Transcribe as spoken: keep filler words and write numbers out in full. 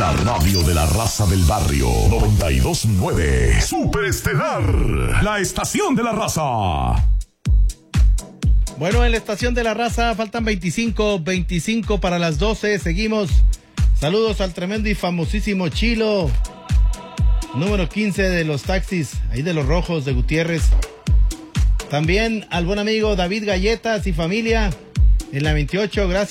La radio de la raza del barrio. noventa y dos punto nueve. Superestelar. La estación de la raza. Bueno, en la estación de la raza faltan veinticinco, veinticinco para las doce. Seguimos. Saludos al tremendo y famosísimo Chilo. Número quince de los taxis, ahí de los Rojos de Gutiérrez. También al buen amigo David Galletas y familia en la veintiocho. Gracias.